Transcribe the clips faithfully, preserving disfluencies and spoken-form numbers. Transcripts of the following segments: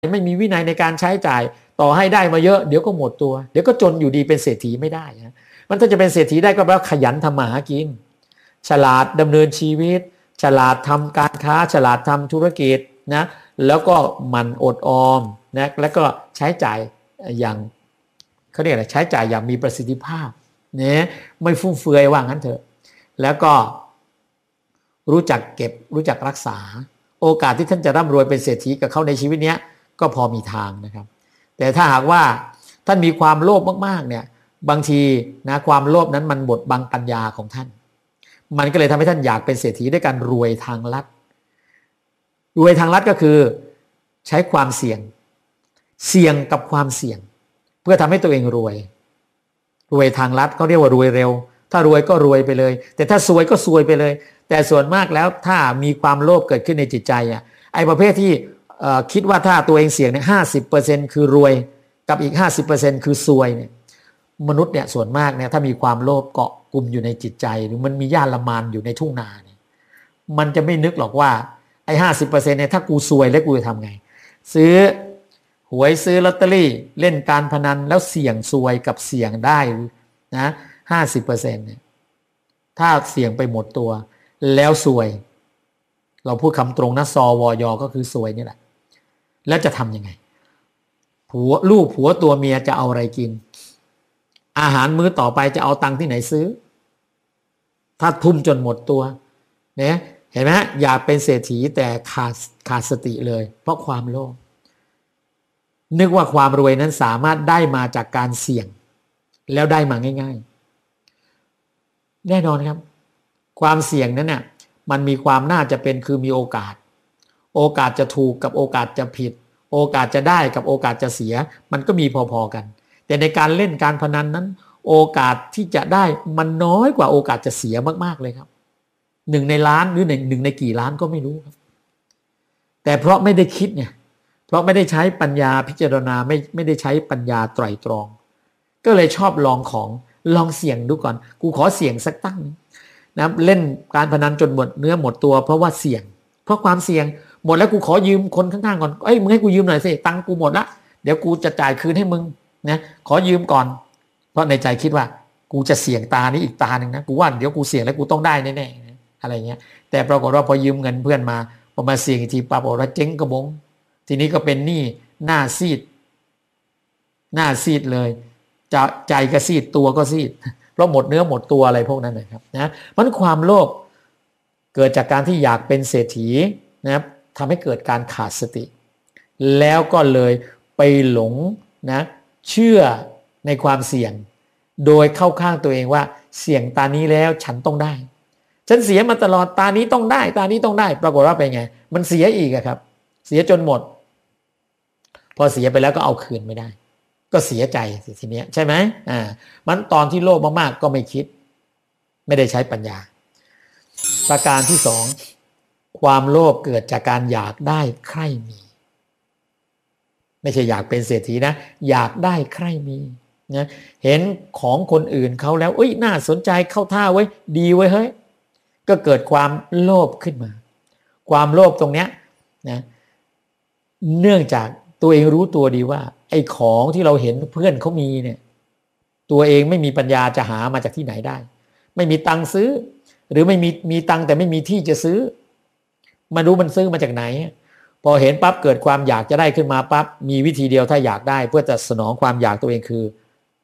ไม่มีวินัยในการใช้จ่ายต่อให้ได้มาเยอะเดี๋ยวก็หมดตัวเดี๋ยวก็จนอยู่ดีเป็นเศรษฐีไม่ได้นะมันถ้าจะเป็นเศรษฐีได้ก็แปลว่าขยันทำมาหากินฉลาดดำเนินชีวิตฉลาดทำการค้าฉลาดทำธุรกิจนะแล้วก็มันอดออมนะแล้วก็ใช้จ่ายอย่างเขาเรียกอะไรใช้จ่ายอย่างมีประสิทธิภาพเนี่ยไม่ฟุ่มเฟือยว่างั้นเถอะแล้วก็รู้จักเก็บรู้จักรักษาโอกาสที่ท่านจะร่ำรวยเป็นเศรษฐีกับเขาในชีวิตนี้ก็พอมีทางนะครับแต่ถ้าหากว่าท่านมีความโลภมากๆเนี่ยบางทีนะความโลภนั้นมันบดบังปัญญาของท่านมันก็เลยทำให้ท่านอยากเป็นเศรษฐีด้วยการรวยทางลัดรวยทางลัดก็คือใช้ความเสี่ยงเสี่ยงกับความเสี่ยงเพื่อทำให้ตัวเองรวยรวยทางลัดเขาเรียกว่ารวยเร็วถ้ารวยก็รวยไปเลยแต่ถ้าซวยก็ซวยไปเลยแต่ส่วนมากแล้วถ้ามีความโลภเกิดขึ้นในจิตใจอ่ะไอ้ประเภทที่คิดว่าถ้าตัวเองเสี่ยงเนี่ยห้าสิบเปอร์เซ็นต์คือรวยกับอีก ห้าสิบเปอร์เซ็นต์ คือซวยเนี่ยมนุษย์เนี่ยส่วนมากเนี่ยถ้ามีความโลภเกาะกลุ่มอยู่ในจิตใจหรือมันมีหญ้าละมานอยู่ในทุ่งนาเนี่ยมันจะไม่นึกหรอกว่าไอ้ ห้าสิบเปอร์เซ็นต์ เนี่ยถ้ากูซวยแล้วกูจะทำไงซื้อหวยซื้อลอตเตอรี่เล่นการพนันแล้วเสี่ยงซวยกับเสี่ยงได้นะ ห้าสิบเปอร์เซ็นต์ เนี่ยถ้าเสี่ยงไปหมดตัวแล้วซวยเราพูดคำตรงนะซอวอยก็คือซวยนี่แหละแล้วจะทำยังไงผัวลูกผัวตัวเมียจะเอาอะไรกินอาหารมื้อต่อไปจะเอาตังค์ที่ไหนซื้อถ้าทุ่มจนหมดตัวเนี่ยเห็นไหมอยากเป็นเศรษฐีแต่ขาดขาดสติเลยเพราะความโลภนึกว่าความรวยนั้นสามารถได้มาจากการเสี่ยงแล้วได้มาง่ายๆแน่นอนครับความเสี่ยงนั้นเนี่ยมันมีความน่าจะเป็นคือมีโอกาสโอกาสจะถูกกับโอกาสจะผิดโอกาสจะได้กับโอกาสจะเสียมันก็มีพอๆกันแต่ในการเล่นการพนันนั้นโอกาสที่จะได้มันน้อยกว่าโอกาสจะเสียมากๆเลยครับหนึ่งในล้านหรือหนึ่งหนึ่งในกี่ล้านก็ไม่รู้ครับแต่เพราะไม่ได้คิดไงเพราะไม่ได้ใช้ปัญญาพิจารณาไม่ไม่ได้ใช้ปัญญาไตร่ตรองก็เลยชอบลองของลองเสี่ยงดูก่อนกูขอเสี่ยงสักตั้งนะเล่นการพนันจนหมดเนื้อหมดตัวเพราะว่าเสี่ยงเพราะความเสี่ยงหมดแล้วกูขอยืมคนข้างๆก่อนเอ้ยมึงให้กูยืมหน่อยสิตังค์กูหมดละเดี๋ยวกูจะจ่ายคืนให้มึงนะขอยืมก่อนเพราะในใจคิดว่ากูจะเสี่ยงตานี้อีกตาหนึ่งนะกูว่าเดี๋ยวกูเสี่ยงแล้วกูต้องได้แน่ๆอะไรเงี้ยแต่ปรากฏว่าพอยืมเงินเพื่อนมาพอมาเสี่ยงอีกทีปรากฏว่าเจ๊งกระบงทีนี้ก็เป็นหนี้หน้าซีดหน้าซีดเลยจะใจก็ซีดตัวก็ซีดเพราะหมดเนื้อหมดตัวอะไรพวกนั้นนะครับนะมันความโลภเกิดจากการที่อยากเป็นเศรษฐีนะครับทำให้เกิดการขาดสติแล้วก็เลยไปหลงนะเชื่อในความเสี่ยงโดยเข้าข้างตัวเองว่าเสี่ยงตานี้แล้วฉันต้องได้ฉันเสียมาตลอดตานี้ต้องได้ตานี้ต้องได้ปรากฏว่าเป็นไงมันเสียอีกครับเสียจนหมดพอเสียไปแล้วก็เอาคืนไม่ได้ก็เสียใจทีนี้ใช่ไหมอ่ามันตอนที่โลภมากๆก็ไม่คิดไม่ได้ใช้ปัญญาประการที่สองความโลภเกิดจากการอยากได้ใคร่มีไม่ใช่อยากเป็นเศรษฐีนะอยากได้ใคร่มีนะเห็นของคนอื่นเขาแล้วเอ้ยน่าสนใจเข้าท่าไว้ดีไว้เฮ้ยก็เกิดความโลภขึ้นมาความโลภตรงเนี้ยนะเนื่องจากตัวเองรู้ตัวดีว่าไอ้ของที่เราเห็นเพื่อนเขามีเนี่ยตัวเองไม่มีปัญญาจะหามาจากที่ไหนได้ไม่มีตังค์ซื้อหรือไม่มีมีตังค์แต่ไม่มีที่จะซื้อมารู้มันซื้อมาจากไหนพอเห็นปั๊บเกิดความอยากจะได้ขึ้นมาปั๊บมีวิธีเดียวถ้าอยากได้เพื่อจะสนองความอยากตัวเองคือ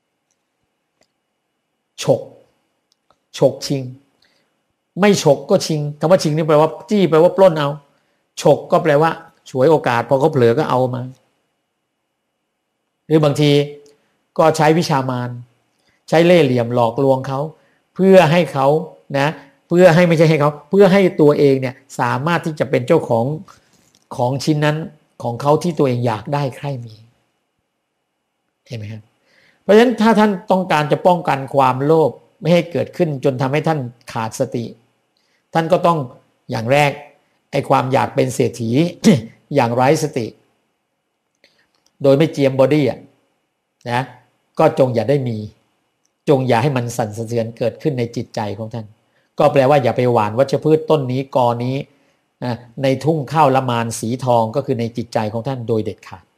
ฉกฉกชิงไม่ฉกก็ชิงคำว่าชิงนี่แปลว่าจี้แปลว่าปล้นเอาฉกก็แปลว่าฉวยโอกาสพอเขาเผลอก็เอามาหรือบางทีก็ใช้วิชามารใช้เล่ห์เหลี่ยมหลอกลวงเขาเพื่อให้เขานะเพื่อให้ไม่ใช่ให้เขาเพื่อให้ตัวเองเนี่ยสามารถที่จะเป็นเจ้าของของชิ้นนั้นของเขาที่ตัวเองอยากได้ใคร่มีเห็นไหมครับเพราะฉะนั้นถ้าท่านต้องการจะป้องกันความโลภไม่ให้เกิดขึ้นจนทำให้ท่านขาดสติท่านก็ต้องอย่างแรกไอ้ความอยากเป็นเศรษฐี อย่างไร้สติโดยไม่เจียมบอดี้อ่ะนะก็จงอย่าได้มีจงอย่าให้มันสั่นสะเทือนเกิดขึ้นในจิตใจของท่านก็แปลว่าอย่าไปหว่านวัชพืชต้นนี้กอนี้ในทุ่งข้าวละมานสีทองก็คือในจิตใจของท่านโดยเด็ดขาด